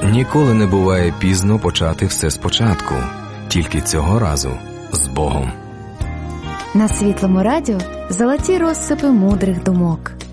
Ніколи не буває пізно почати все спочатку. Тільки цього разу з Богом. На Світлому радіо золоті розсипи мудрих думок.